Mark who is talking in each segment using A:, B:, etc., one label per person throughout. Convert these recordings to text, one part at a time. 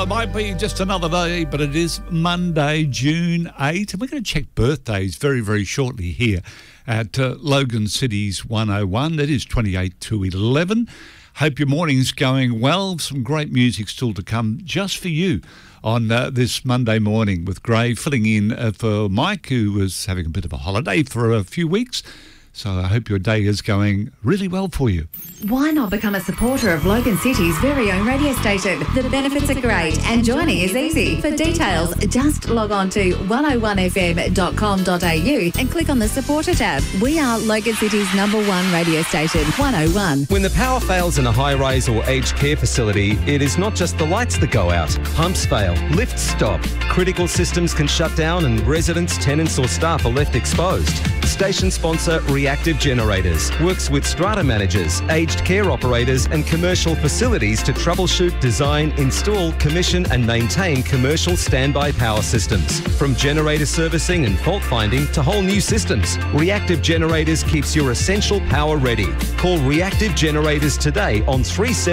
A: It might be just another day, but it is Monday, June 8, and we're going to check birthdays very, very shortly here at Logan City's 101. It is 28 to 11. Hope your morning's going well. Some great music still to come just for you on this Monday morning with Gray filling in for Mike, who was having a bit of a holiday for a few weeks. So I hope your day is going really well for you.
B: Why not become a supporter of Logan City's very own radio station? The benefits are great and joining is easy. For details, just log on to 101fm.com.au and click on the supporter tab. We are Logan City's #1 radio station, 101.
C: When the power fails in a high-rise or aged care facility, it is not just the lights that go out. Pumps fail, lifts stop, critical systems can shut down and residents, tenants or staff are left exposed. Station sponsor Reactive Generators works with strata managers, aged care operators and commercial facilities to troubleshoot, design, install, commission and maintain commercial standby power systems. From generator servicing and fault finding to whole new systems, Reactive Generators keeps your essential power ready. Call Reactive Generators today on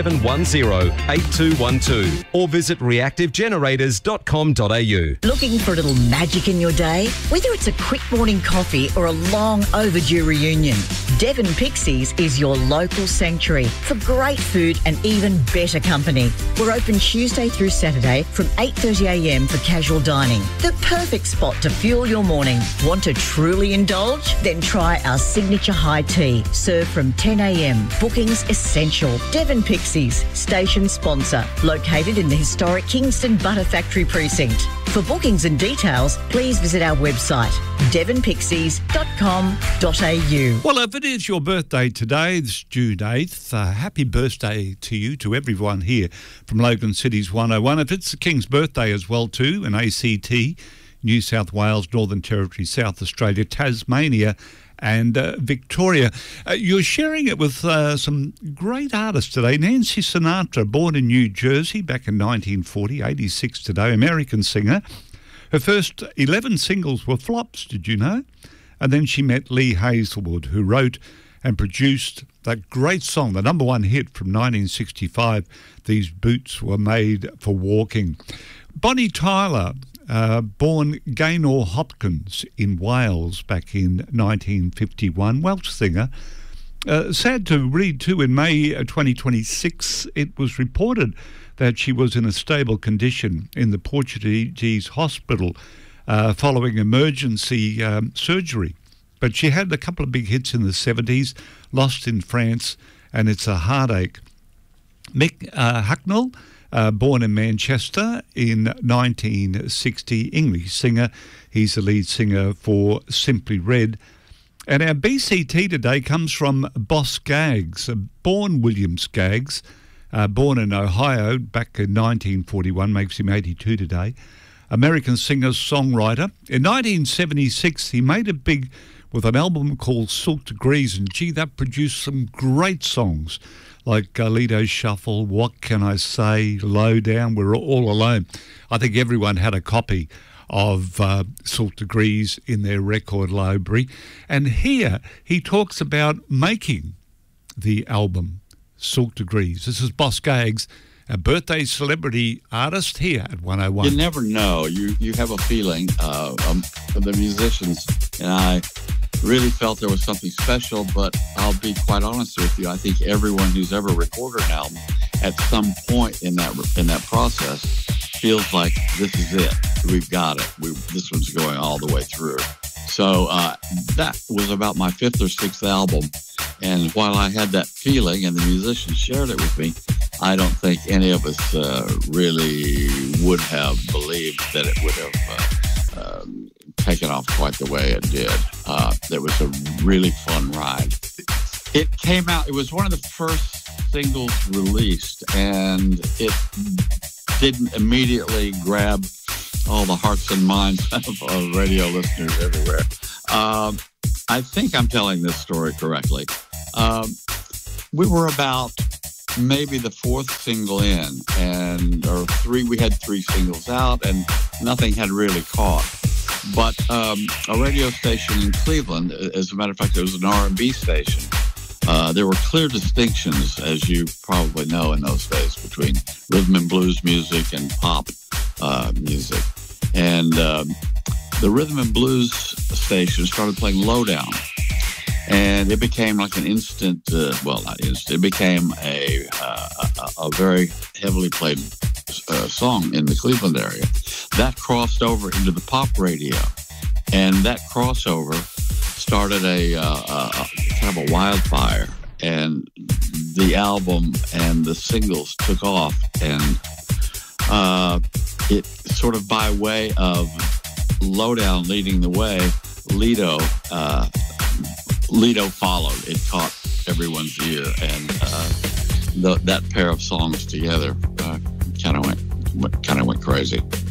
C: 3710-8212 or visit reactivegenerators.com.au.
D: Looking for a little magic in your day? Whether it's a quick morning coffee or a long overdue reunion, Devon Pixies is your local sanctuary for great food and even better company. We're open Tuesday through Saturday from 8:30am for casual dining. The perfect spot to fuel your morning. Want to truly indulge? Then try our signature high tea, served from 10am. Bookings essential. Devon Pixies, station sponsor, located in the historic Kingston Butter Factory precinct. For bookings and details, please visit our website, devonpixies.com.au.
A: Well, if it is your birthday today, it's June 8th, happy birthday to you, to everyone here from Logan City's 101. If it's the King's birthday as well too, in ACT, New South Wales, Northern Territory, South Australia, Tasmania and Victoria. You're sharing it with some great artists today. Nancy Sinatra, born in New Jersey back in 1940, 86 today, American singer. Her first 11 singles were flops, did you know? And then she met Lee Hazelwood, who wrote and produced that great song, the #1 hit from 1965, These Boots Were Made for Walking. Bonnie Tyler, born Gaynor Hopkins in Wales back in 1951, Welsh singer. Sad to read too, in May 2026, it was reported that she was in a stable condition in the Portuguese hospital following emergency surgery. But she had a couple of big hits in the 70s, Lost in France and It's a Heartache. Mick Hucknall, born in Manchester in 1960, English singer. He's the lead singer for Simply Red. And our BCT today comes from Boss Skaggs, born William Skaggs, born in Ohio back in 1941, makes him 82 today. American singer-songwriter. In 1976, he made it big with an album called Silk Degrees, and gee, that produced some great songs like Lido Shuffle, What Can I Say, Low Down, We're All Alone. I think everyone had a copy of Silk Degrees in their record library. And here he talks about making the album Silk Degrees. This is Boss Skaggs, a birthday celebrity artist here at 101.
E: You never know. You have a feeling. The musicians and I really felt there was something special, but I'll be quite honest with you. I think everyone who's ever recorded an album at some point in that process feels like this is it. We've got it. This one's going all the way through. So that was about my 5th or 6th album. And while I had that feeling and the musicians shared it with me, I don't think any of us really would have believed that it would have taken off quite the way it did. It was a really fun ride. It came out, it was one of the first singles released, and it didn't immediately grab all the hearts and minds of radio listeners everywhere. I think I'm telling this story correctly. We were about maybe the 4th single in, we had 3 singles out, and nothing had really caught. But a radio station in Cleveland, as a matter of fact, it was an R&B station, there were clear distinctions, as you probably know in those days, between rhythm and blues music and pop music. And the rhythm and blues station started playing Lowdown. And it became like an instant, not instant, it became a very heavily played song in the Cleveland area. That crossed over into the pop radio. And that crossover started a kind of a wildfire. And the album and the singles took off. And it sort of by way of Lowdown leading the way, Lido followed. It caught everyone's ear, and that pair of songs together kind of went crazy.